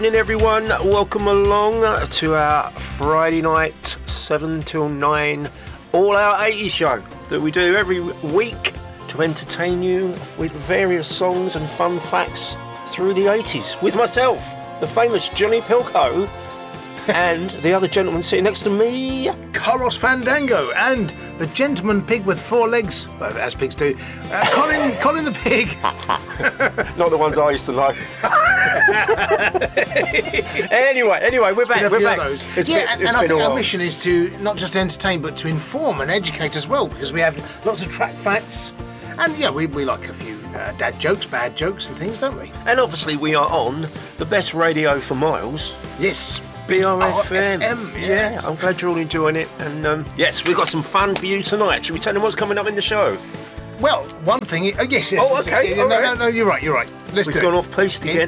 Good evening, everyone. Welcome along to our Friday night 7 till 9 all-out 80s show that we do every week to entertain you with various songs and fun facts through the 80s with myself, the famous Johnny Pilco, and the other gentleman sitting next to me, Carlos Fandango, and the gentleman pig with four legs, well, as pigs do, Colin the pig. Not the ones I used to know. anyway, we're back. It's been I think our mission is to not just entertain, but to inform and educate as well, because we have lots of track facts, and we like a few dad jokes, bad jokes, and things, don't we? And obviously, we are on the best radio for miles. Yes. BRFM. Yes. Yeah, I'm glad you're all enjoying it. And yes, we've got some fun for you tonight. Should we tell them what's coming up in the show? Well, one thing... yes. Oh, okay. No, you're right. We've gone off-piste again.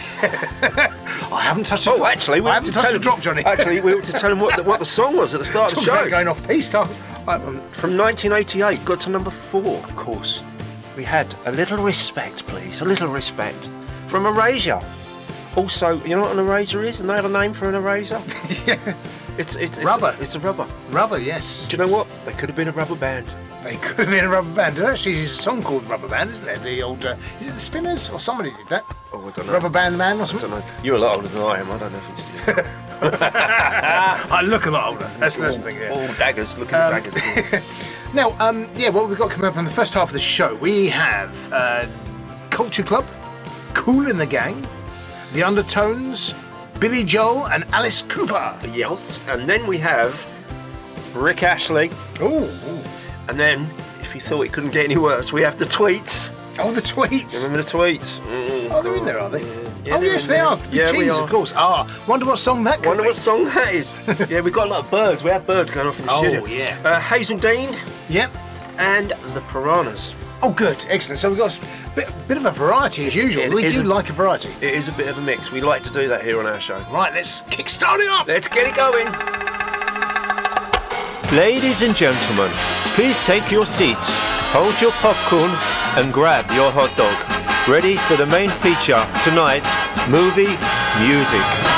I haven't touched it. Oh, actually, I haven't touched a drop, Johnny. Actually, we ought to tell them what the song was at the start of the show. Going off-piste. From 1988, got to number 4. Of course. We had A Little Respect, please. A Little Respect. From Erasure. Also, you know what an eraser is? And they have a name for an eraser? Yeah. It's rubber. It's a rubber. Rubber, yes. Do you know what? They could have been a rubber band. They could have been a rubber band. There actually is a song called Rubber Band, isn't there? The old... is it the Spinners? Or somebody did that? Oh, I don't know. Rubber Band Man or something? I don't know. You're a lot older than I am. I don't know if it's you. I look a lot older. That's the thing, yeah. All daggers. Looking at daggers. Now, what we've got coming up in the first half of the show, we have Culture Club, Kool and the Gang, The Undertones, Billy Joel and Alice Cooper. Yes. And then we have Rick Astley. Ooh. And then, if you thought it couldn't get any worse, we have the Tweets. Oh, the Tweets. You remember the Tweets? Oh, they're in there, are they? Yeah, yes, they are. Yeah, we are. Of course. Wonder what song that could be. What song that is. Yeah, we've got a lot of birds. We had birds going off in the studio. Oh, yeah. Hazel Dean. Yep. And the Piranhas. Oh, good. Excellent. So we've got a bit of a variety as usual. We do like a variety. It is a bit of a mix. We like to do that here on our show. Right, let's kickstart it up. Let's get it going. Ladies and gentlemen, please take your seats, hold your popcorn and grab your hot dog. Ready for the main feature tonight, movie music.